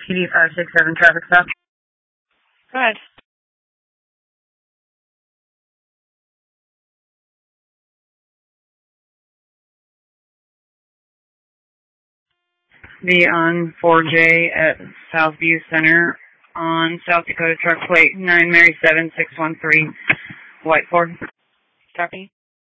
PD 567 traffic stop. Go ahead. Be on 4J at Southview Center on South Dakota truck plate 9 Mary 7613 White Ford. Copy.